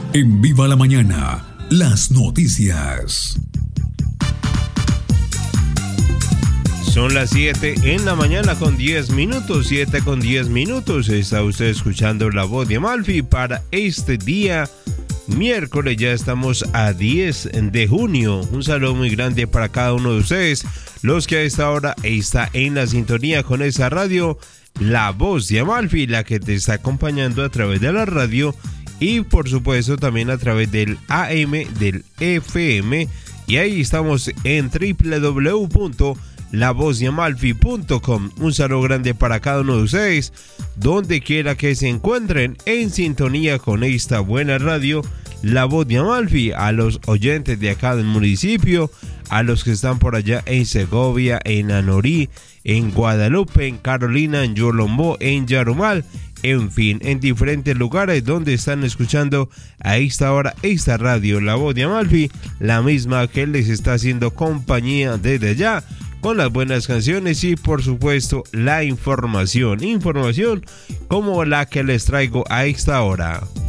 En Viva la Mañana, las noticias. Son las 7 en la mañana con 10 minutos, 7 con 10 minutos. Está usted escuchando La Voz de Amalfi para este día miércoles. Ya estamos a 10 de junio. Un saludo muy grande para cada uno de ustedes, los que a esta hora está en la sintonía con esa radio, La Voz de Amalfi, la que te está acompañando a través de la radio y por supuesto también a través del AM, del FM. Y ahí estamos en www.lavozdeamalfi.com. Un saludo grande para cada uno de ustedes, donde quiera que se encuentren en sintonía con esta buena radio, La Voz de Amalfi. A los oyentes de acá del municipio, a los que están por allá en Segovia, en Anorí, en Guadalupe, en Carolina, en Yolombó, en Yarumal, en fin, en diferentes lugares donde están escuchando a esta hora esta radio, La Voz de Amalfi, la misma que les está haciendo compañía desde allá, con las buenas canciones y por supuesto la información como la que les traigo a esta hora.